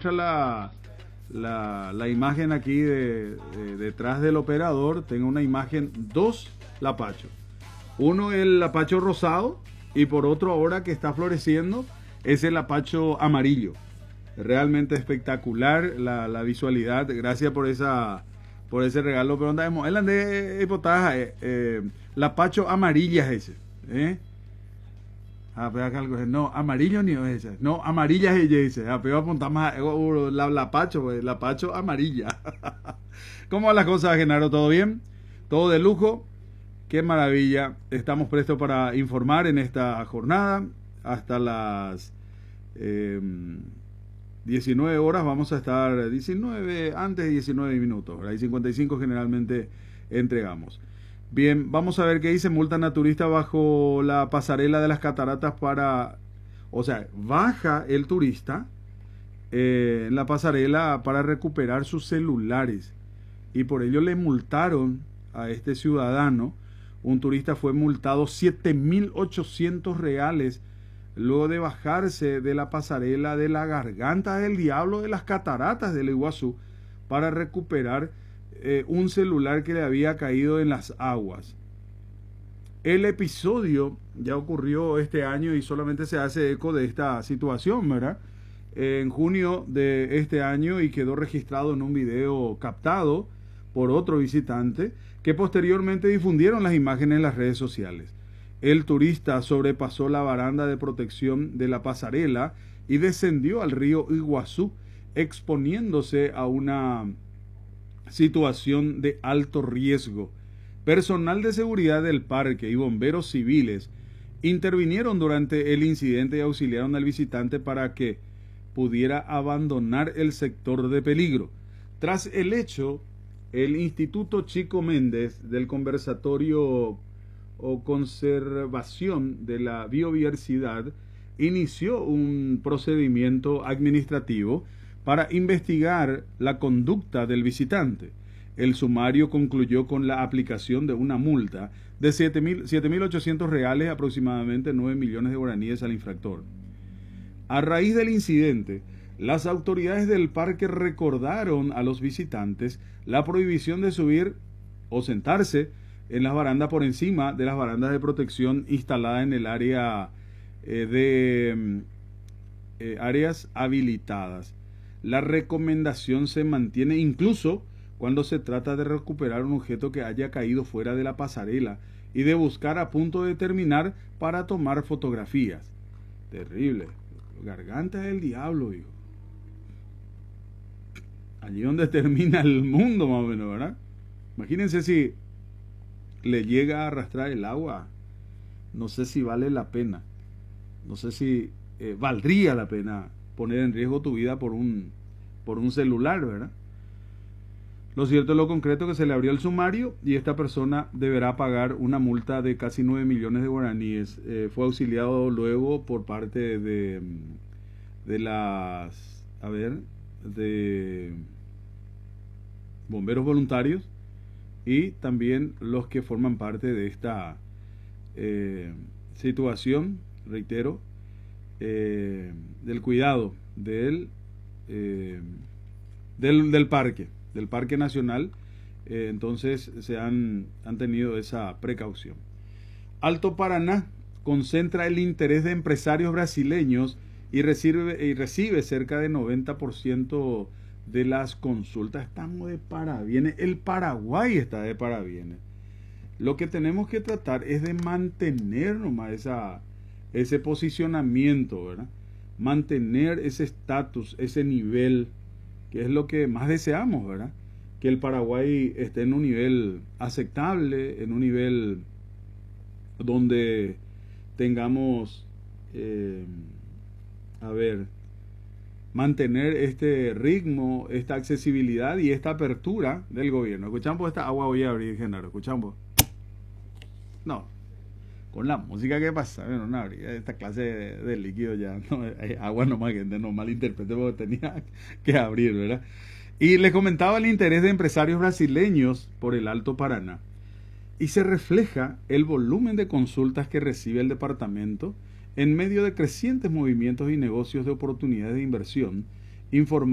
muestra la imagen aquí detrás del operador. Tengo una imagen, dos lapachos. Uno el lapacho rosado y por otro ahora que está floreciendo es el lapacho amarillo. Realmente espectacular la visualidad. Gracias por ese regalo. Pero andamos, él ande hipotaja, lapacho amarilla es ese. No, amarillo ni es ese. No, amarilla es ese. Pero apuntamos la lapacho amarilla. ¿Cómo van las cosas, Genaro? ¿Todo bien? ¿Todo de lujo? Qué maravilla. Estamos prestos para informar en esta jornada. Hasta las 19 horas vamos a estar, antes de 19 minutos. Hay 55 generalmente entregamos. Bien, vamos a ver qué dice. Multan a turista bajo la pasarela de las cataratas baja el turista en la pasarela para recuperar sus celulares. Y por ello le multaron a este ciudadano. Un turista fue multado 7.800 reales luego de bajarse de la pasarela de la Garganta del Diablo de las cataratas del Iguazú para recuperar un celular que le había caído en las aguas. El episodio ya ocurrió este año y solamente se hace eco de esta situación, ¿verdad? En junio de este año, y quedó registrado en un video captado por otro visitante que posteriormente difundieron las imágenes en las redes sociales. El turista sobrepasó la baranda de protección de la pasarela y descendió al río Iguazú, exponiéndose a una situación de alto riesgo. Personal de seguridad del parque y bomberos civiles intervinieron durante el incidente y auxiliaron al visitante para que pudiera abandonar el sector de peligro. Tras el hecho, el Instituto Chico Méndez del Conservatorio o Conservación de la Biodiversidad inició un procedimiento administrativo para investigar la conducta del visitante. El sumario concluyó con la aplicación de una multa de 7.800 reales, aproximadamente 9 millones de guaraníes al infractor. A raíz del incidente, las autoridades del parque recordaron a los visitantes la prohibición de subir o sentarse en las barandas por encima de las barandas de protección instaladas en el área áreas habilitadas. La recomendación se mantiene incluso cuando se trata de recuperar un objeto que haya caído fuera de la pasarela y de buscar a punto de terminar para tomar fotografías. Terrible. Garganta del Diablo, hijo. Allí donde termina el mundo, más o menos, ¿verdad? Imagínense si le llega a arrastrar el agua. No sé si vale la pena. No sé si valdría la pena poner en riesgo tu vida por un celular, ¿verdad? Lo cierto es lo concreto que se le abrió el sumario y esta persona deberá pagar una multa de casi 9 millones de guaraníes. Fue auxiliado luego por parte de bomberos voluntarios y también los que forman parte de esta situación, reitero, del cuidado del Parque Nacional. Entonces han tenido esa precaución. Alto Paraná concentra el interés de empresarios brasileños y recibe cerca de 90% de las consultas. Estamos de parabienes. El Paraguay está de parabienes. Lo que tenemos que tratar es de mantener nomás ese posicionamiento, ¿verdad? Mantener ese estatus, ese nivel, que es lo que más deseamos, ¿verdad? Que el Paraguay esté en un nivel aceptable, en un nivel donde tengamos, mantener este ritmo, esta accesibilidad y esta apertura del gobierno. ¿Escuchamos esta agua? Voy a abrir, Genaro. ¿Escuchamos? No. Con la música que pasa, bueno, no habría esta clase de líquido ya, no, agua nomás, gente, no malinterprete porque tenía que abrir, ¿verdad? Y les comentaba el interés de empresarios brasileños por el Alto Paraná. Y se refleja el volumen de consultas que recibe el departamento en medio de crecientes movimientos y negocios de oportunidades de inversión,